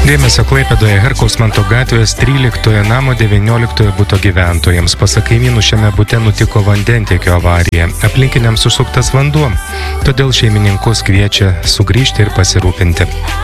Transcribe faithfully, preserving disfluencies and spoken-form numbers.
Dėmesio Klaipėdoje Herkaus Manto gatvės tryliktojo namo devynioliktojo buto gyventojams. Pasak kaimynų, šiame bute nutiko vandentiekio avarija. Aplinkiniams užsuktas vanduo, todėl šeimininkus kviečia sugrįžti ir pasirūpinti.